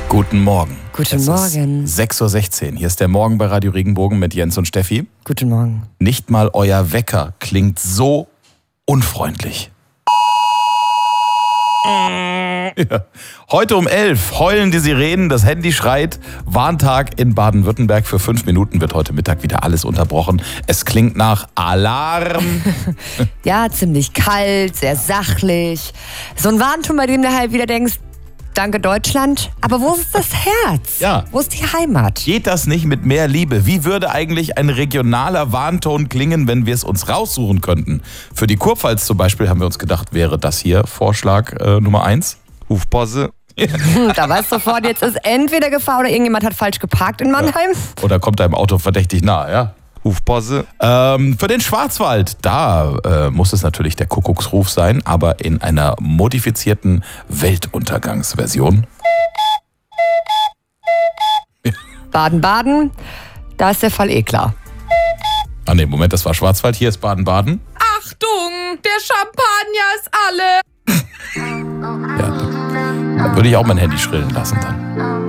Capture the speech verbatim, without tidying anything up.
Guten Morgen. Guten es Morgen. Ist sechs Uhr sechzehn. Hier ist der Morgen bei Radio Regenbogen mit Jens und Steffi. Guten Morgen. Nicht mal euer Wecker klingt so unfreundlich. Ja. Heute um elf heulen die Sirenen, das Handy schreit. Warntag in Baden-Württemberg. Für fünf Minuten wird heute Mittag wieder alles unterbrochen. Es klingt nach Alarm. Ja, ziemlich kalt, sehr sachlich. So ein Warnton, bei dem du halt wieder denkst, danke Deutschland. Aber wo ist das Herz? Ja. Wo ist die Heimat? Geht das nicht mit mehr Liebe? Wie würde eigentlich ein regionaler Warnton klingen, wenn wir es uns raussuchen könnten? Für die Kurpfalz zum Beispiel haben wir uns gedacht, wäre das hier Vorschlag äh, Nummer eins. Hufbosse. Da weißt du sofort, jetzt ist entweder Gefahr oder irgendjemand hat falsch geparkt in Mannheim. Ja. Oder kommt deinem Auto verdächtig nahe, ja? Hufbosse. Ähm, für den Schwarzwald, da äh, muss es natürlich der Kuckucksruf sein, aber in einer modifizierten Weltuntergangsversion. Baden-Baden, da ist der Fall eh klar. Ah ne, Moment, das war Schwarzwald, hier ist Baden-Baden. Achtung, der Champagner ist alle. Ja, da, da würde ich auch mein Handy schrillen lassen dann.